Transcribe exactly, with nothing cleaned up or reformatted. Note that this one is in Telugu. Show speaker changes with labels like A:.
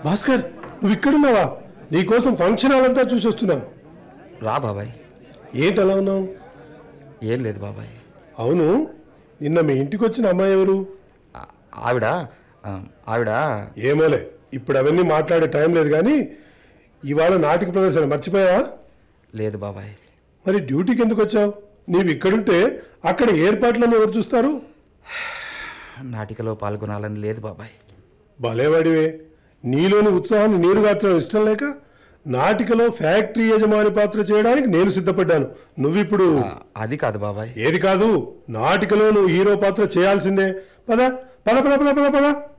A: భాస్కర్, నువ్వు ఇక్కడున్నావా? నీకోసం ఫంక్షన్ హాల్ అంతా చూసి వస్తున్నాను.
B: రా బాబాయ్.
A: ఏంటి అలా ఉన్నావు?
B: ఏం లేదు బాబాయ్.
A: అవును, నిన్న మీ ఇంటికి వచ్చిన అమ్మాయి ఎవరు?
B: ఆ- ఆవిడ ఆ, ఆవిడ
A: ఏమోలే, ఇప్పుడు అవన్నీ మాట్లాడే టైం లేదు. కానీ ఇవాళ నాటిక ప్రదర్శన మర్చిపోయావా?
B: లేదు బాబాయ్.
A: మరి డ్యూటీకి ఎందుకు వచ్చావు? నీవు ఇక్కడుంటే అక్కడ ఏర్పాట్లను ఎవరు చూస్తారు?
B: నాటికలో పాల్గొనాలని లేదు బాబాయ్.
A: భలేవాడివే, నీలోని ఉత్సాహాన్ని నీరుగార్చడం ఇష్టం లేక నాటికలో ఫ్యాక్టరీ యజమాని పాత్ర చేయడానికి నేను సిద్ధపడ్డాను. నువ్విప్పుడు
B: ఆ, అది కాదు బాబాయ్.
A: ఏది కాదు, నాటికలో నువ్వు హీరో పాత్ర చేయాల్సిందే. పద పద పద పద పద పద